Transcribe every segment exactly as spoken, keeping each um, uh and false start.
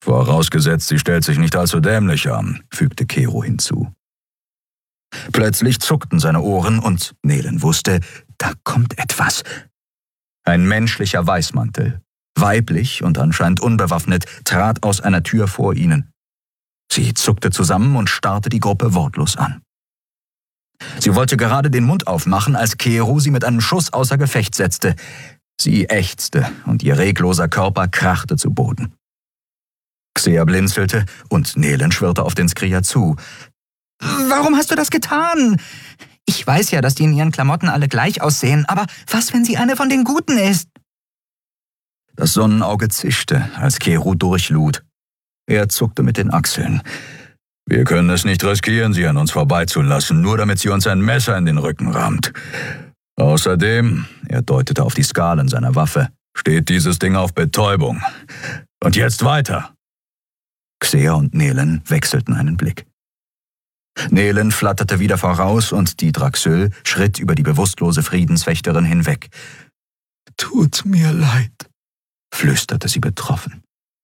Vorausgesetzt, sie stellt sich nicht allzu dämlich an, fügte Kero hinzu. Plötzlich zuckten seine Ohren und Nehlen wusste, da kommt etwas. Ein menschlicher Weißmantel, weiblich und anscheinend unbewaffnet, trat aus einer Tür vor ihnen. Sie zuckte zusammen und starrte die Gruppe wortlos an. Sie wollte gerade den Mund aufmachen, als Kero sie mit einem Schuss außer Gefecht setzte. Sie ächzte und ihr regloser Körper krachte zu Boden. Xea blinzelte und Nehlen schwirrte auf den Skria zu. »Warum hast du das getan? Ich weiß ja, dass die in ihren Klamotten alle gleich aussehen, aber was, wenn sie eine von den Guten ist?« Das Sonnenauge zischte, als Kero durchlud. Er zuckte mit den Achseln. »Wir können es nicht riskieren, sie an uns vorbeizulassen, nur damit sie uns ein Messer in den Rücken rammt. Außerdem«, er deutete auf die Skalen seiner Waffe, »steht dieses Ding auf Betäubung. Und jetzt weiter!« Xea und Nehlen wechselten einen Blick. Nehlen flatterte wieder voraus und die Draxül schritt über die bewusstlose Friedenswächterin hinweg. »Tut mir leid«, flüsterte sie betroffen.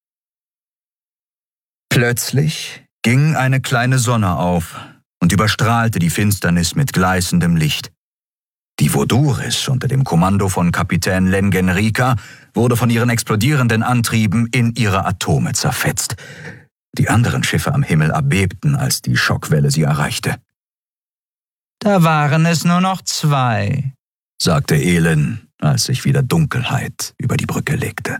Plötzlich ging eine kleine Sonne auf und überstrahlte die Finsternis mit gleißendem Licht. Die Voduris unter dem Kommando von Kapitän Lengen Rika wurde von ihren explodierenden Antrieben in ihre Atome zerfetzt. Die anderen Schiffe am Himmel erbebten, als die Schockwelle sie erreichte. »Da waren es nur noch zwei«, sagte Elin, als sich wieder Dunkelheit über die Brücke legte.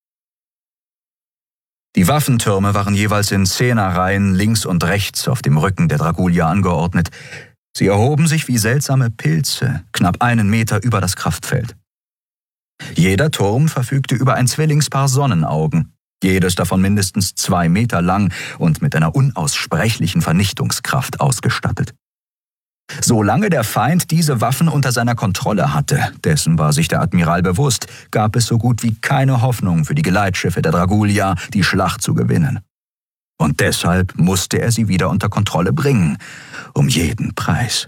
Die Waffentürme waren jeweils in Zehnerreihen links und rechts auf dem Rücken der Dragulia angeordnet. Sie erhoben sich wie seltsame Pilze, knapp einen Meter über das Kraftfeld. Jeder Turm verfügte über ein Zwillingspaar Sonnenaugen, jedes davon mindestens zwei Meter lang und mit einer unaussprechlichen Vernichtungskraft ausgestattet. Solange der Feind diese Waffen unter seiner Kontrolle hatte, dessen war sich der Admiral bewusst, gab es so gut wie keine Hoffnung für die Geleitschiffe der Dragulia, die Schlacht zu gewinnen. Und deshalb musste er sie wieder unter Kontrolle bringen, um jeden Preis.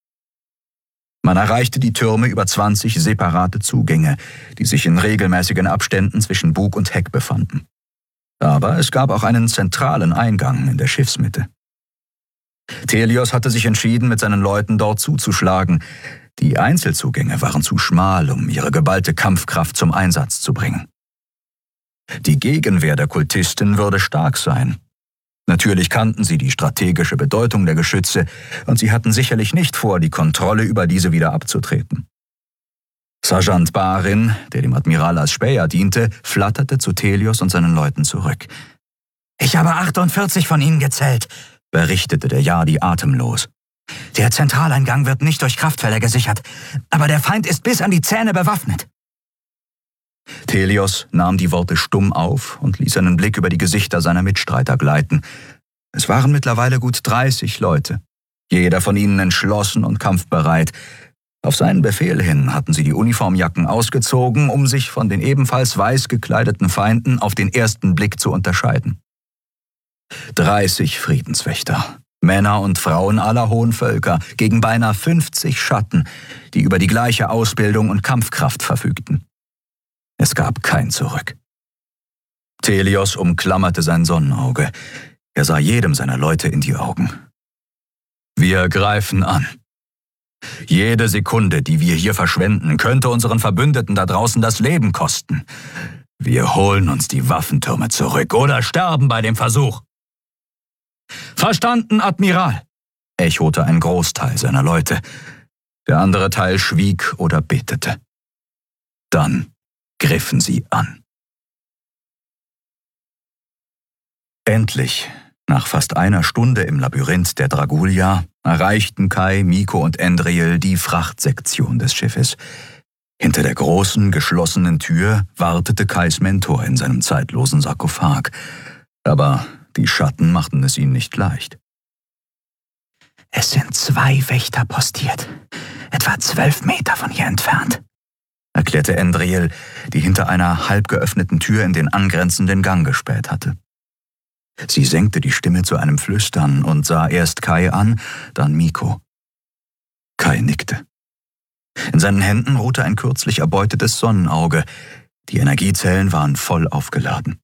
Man erreichte die Türme über zwanzig separate Zugänge, die sich in regelmäßigen Abständen zwischen Bug und Heck befanden. Aber es gab auch einen zentralen Eingang in der Schiffsmitte. Thelios hatte sich entschieden, mit seinen Leuten dort zuzuschlagen. Die Einzelzugänge waren zu schmal, um ihre geballte Kampfkraft zum Einsatz zu bringen. Die Gegenwehr der Kultisten würde stark sein. Natürlich kannten sie die strategische Bedeutung der Geschütze und sie hatten sicherlich nicht vor, die Kontrolle über diese wieder abzutreten. Sergeant Barin, der dem Admiral als Späher diente, flatterte zu Thelios und seinen Leuten zurück. »Ich habe achtundvierzig von ihnen gezählt«, berichtete der Yardi atemlos. »Der Zentraleingang wird nicht durch Kraftfelder gesichert, aber der Feind ist bis an die Zähne bewaffnet.« Thelios nahm die Worte stumm auf und ließ einen Blick über die Gesichter seiner Mitstreiter gleiten. Es waren mittlerweile gut dreißig Leute, jeder von ihnen entschlossen und kampfbereit. Auf seinen Befehl hin hatten sie die Uniformjacken ausgezogen, um sich von den ebenfalls weiß gekleideten Feinden auf den ersten Blick zu unterscheiden. Dreißig Friedenswächter, Männer und Frauen aller hohen Völker, gegen beinahe fünfzig Schatten, die über die gleiche Ausbildung und Kampfkraft verfügten. Es gab kein Zurück. Thelios umklammerte sein Sonnenauge. Er sah jedem seiner Leute in die Augen. »Wir greifen an. Jede Sekunde, die wir hier verschwenden, könnte unseren Verbündeten da draußen das Leben kosten. Wir holen uns die Waffentürme zurück oder sterben bei dem Versuch.« »Verstanden, Admiral«, echote ein Großteil seiner Leute. Der andere Teil schwieg oder betete. Dann griffen sie an. Endlich, nach fast einer Stunde im Labyrinth der Dragulia, erreichten Kai, Miko und Endriel die Frachtsektion des Schiffes. Hinter der großen, geschlossenen Tür wartete Kais Mentor in seinem zeitlosen Sarkophag. Aber die Schatten machten es ihnen nicht leicht. »Es sind zwei Wächter postiert, etwa zwölf Meter von hier entfernt«, erklärte Endriel, die hinter einer halb geöffneten Tür in den angrenzenden Gang gespäht hatte. Sie senkte die Stimme zu einem Flüstern und sah erst Kai an, dann Miko. Kai nickte. In seinen Händen ruhte ein kürzlich erbeutetes Sonnenauge. Die Energiezellen waren voll aufgeladen.